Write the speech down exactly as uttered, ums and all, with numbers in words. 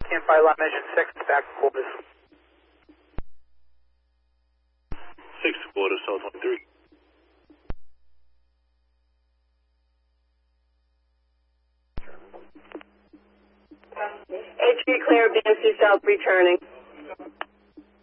Campfire Lot Mission six, back quarters. six quarters, South twenty-three. H three clear, B N C South returning.